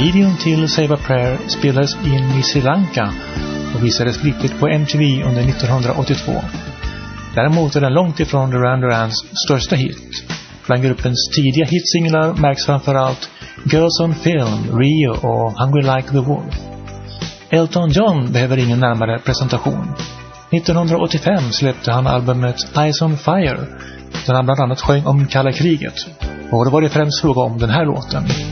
Videon till Save a Prayer spelades in i Sri Lanka och visades flitigt på MTV under 1982. Däremot är den långt ifrån Duran Durans största hit. Bland gruppens tidiga hitsinglar märks framförallt Girls on Film, Rio och Hungry Like the Wolf. Elton John behöver ingen närmare presentation. 1985 släppte han albumet Eyes on Fire, där han bland annat sjöng om kalla kriget. Och det var det främst fråga om den här låten.